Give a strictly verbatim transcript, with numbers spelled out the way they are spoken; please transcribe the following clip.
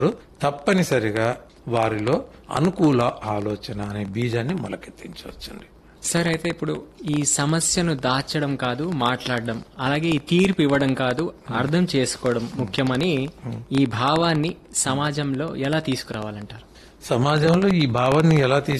తప్పనిసరిగా వారిలో అనుకూల ఆలోచన అనే బీజాన్ని మొలకెత్తించవచ్చండి. సరే, అయితే ఇప్పుడు ఈ సమస్యను దాచడం కాదు మాట్లాడడం, అలాగే ఈ తీర్పు ఇవ్వడం కాదు అర్థం చేసుకోవడం ముఖ్యమని ఈ భావాన్ని సమాజంలో ఎలా తీసుకురావాలంటారు? సమాజంలో ఈ భావాన్ని ఎలా